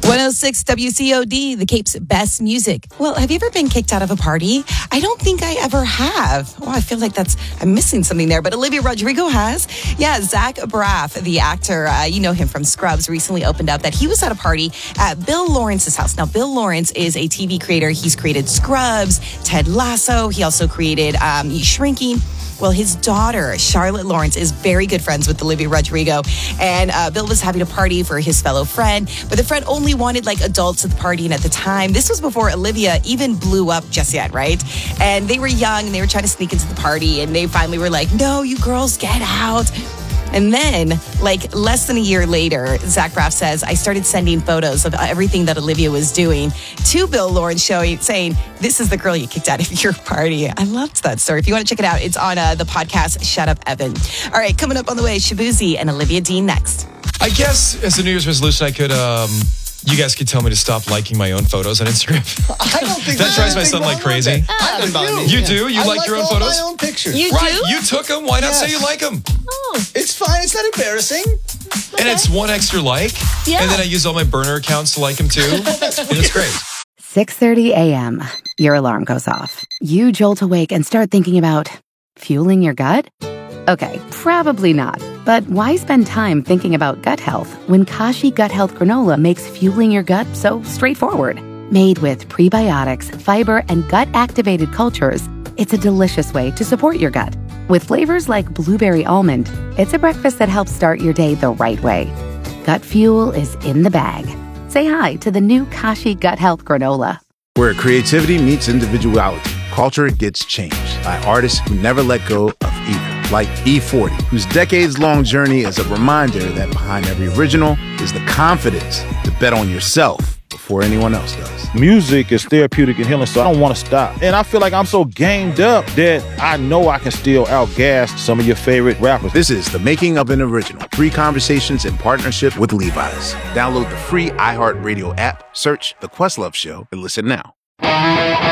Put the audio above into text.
106 WCOD, the Cape's best music. Well, have you ever been kicked out of a party? I don't think I ever have. Oh, I feel like I'm missing something there, but Olivia Rodrigo has. Yeah, Zach Braff, the actor, you know him from Scrubs, recently opened up that he was at a party at Bill Lawrence's house. Now, Bill Lawrence is a TV creator. He's created Scrubs, Ted Lasso. He also created Shrinking. Well, his daughter, Charlotte Lawrence, is very good friends with Olivia Rodrigo. And Bill was having a party for his fellow friend, but the friend only wanted adults at the party. And at the time, this was before Olivia even blew up just yet, right? And they were young and they were trying to sneak into the party. And they finally were like, no, you girls get out. And then, less than a year later, Zach Braff says, I started sending photos of everything that Olivia was doing to Bill Lawrence, saying, this is the girl you kicked out of your party. I loved that story. If you want to check it out, it's on the podcast, Shut Up, Evan. All right, coming up on the way, Shabuzi and Olivia Dean next. I guess as a New Year's resolution, I could... you guys could tell me to stop liking my own photos on Instagram. I don't think that drives my son like crazy. You do? You like your own photos? I like all my own pictures. You right, do? you took them. Why not say you like them? Oh. It's fine. It's not embarrassing. And it's one extra like. Yeah. And then I use all my burner accounts to like them too. And it's great. 6:30 a.m. Your alarm goes off. You jolt awake and start thinking about fueling your gut? Okay, probably not. But why spend time thinking about gut health when Kashi Gut Health Granola makes fueling your gut so straightforward? Made with prebiotics, fiber, and gut-activated cultures, it's a delicious way to support your gut. With flavors like blueberry almond, it's a breakfast that helps start your day the right way. Gut fuel is in the bag. Say hi to the new Kashi Gut Health Granola. Where creativity meets individuality, culture gets changed by artists who never let go of either. Like E40, whose decades-long journey is a reminder that behind every original is the confidence to bet on yourself before anyone else does. Music is therapeutic and healing, so I don't want to stop. And I feel like I'm so gamed up that I know I can still outgas some of your favorite rappers. This is The Making of an Original. 3 conversations in partnership with Levi's. Download the free iHeartRadio app, search The Questlove Show, and listen now.